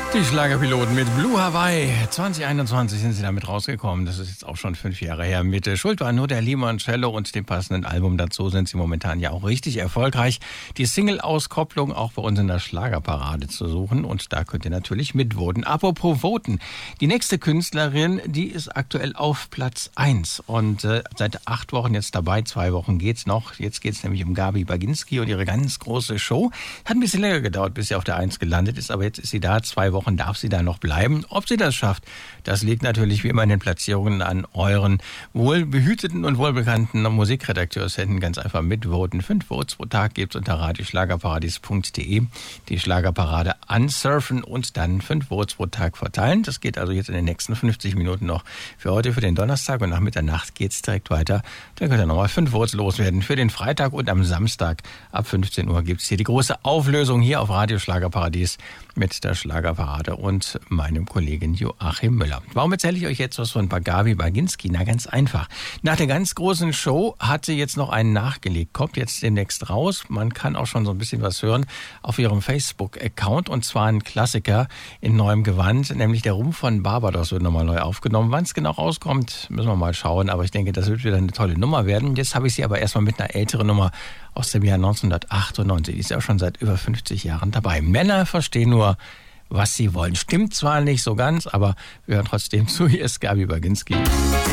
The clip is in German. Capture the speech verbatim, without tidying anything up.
Die Schlagerpiloten mit Blue Hawaii. zwanzig einundzwanzig sind sie damit rausgekommen. Das ist jetzt auch schon fünf Jahre her. Mit Schuld war nur der Limoncello und dem passenden Album dazu sind sie momentan ja auch richtig erfolgreich. Die Single-Auskopplung auch bei uns in der Schlagerparade zu suchen. Und da könnt ihr natürlich mitvoten. Apropos voten. Die nächste Künstlerin, die ist aktuell auf Platz eins. Und äh, seit acht Wochen jetzt dabei. Zwei Wochen geht's noch. Jetzt geht's nämlich um Gabi Baginski und ihre ganz große Show. Hat ein bisschen länger gedauert, bis sie auf der eins gelandet ist. Aber jetzt ist sie da. Zwei Wochen darf sie da noch bleiben. Ob sie das schafft, das liegt natürlich wie immer in den Platzierungen an euren wohlbehüteten und wohlbekannten Musikredakteursenden. Ganz einfach mitvoten. Fünf Votes pro Tag gibt's unter radioschlagerparadies punkt de. Die Schlagerparade ansurfen und dann fünf Votes pro Tag verteilen. Das geht also jetzt in den nächsten fünfzig Minuten noch für heute, für den Donnerstag. Und nach Mitternacht geht's direkt weiter. Da könnt ihr nochmal fünf Votes loswerden für den Freitag. Und am Samstag ab fünfzehn Uhr gibt's hier die große Auflösung hier auf Radio Schlagerparadies mit der Schlagerparade und meinem Kollegen Joachim Müller. Warum erzähle ich euch jetzt was von Gabi Baginski? Na, ganz einfach. Nach der ganz großen Show hat sie jetzt noch einen nachgelegt. Kommt jetzt demnächst raus. Man kann auch schon so ein bisschen was hören auf ihrem Facebook-Account. Und zwar ein Klassiker in neuem Gewand, nämlich der Ruhm von Barbados wird nochmal neu aufgenommen. Wann es genau rauskommt, müssen wir mal schauen. Aber ich denke, das wird wieder eine tolle Nummer werden. Jetzt habe ich sie aber erstmal mit einer älteren Nummer aus dem Jahr neunzehnhundertachtundneunzig. Die ist ja auch schon seit über fünfzig Jahren dabei. Männer verstehen nur, was sie wollen. Stimmt zwar nicht so ganz, aber wir hören trotzdem zu. Hier ist Gabi Baginski.